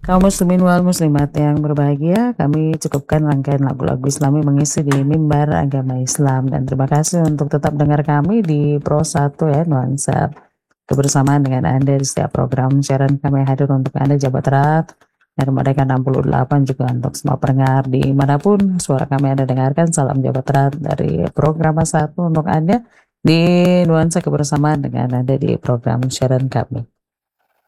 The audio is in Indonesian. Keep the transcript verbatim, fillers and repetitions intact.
Kaum muslimin wal muslimat yang berbahagia, kami cukupkan rangkaian lagu-lagu Islami mengisi di mimbar agama Islam, dan terima kasih untuk tetap dengar kami di Pro satu ya, nuansa kebersamaan dengan Anda di setiap program siaran kami hadir untuk Anda Jabat Erat dan Merdeka enam puluh delapan juga untuk semua pendengar dimanapun suara kami Anda dengarkan. Salam Jabat Erat dari program satu untuk Anda di nuansa kebersamaan dengan Anda di program siaran kami.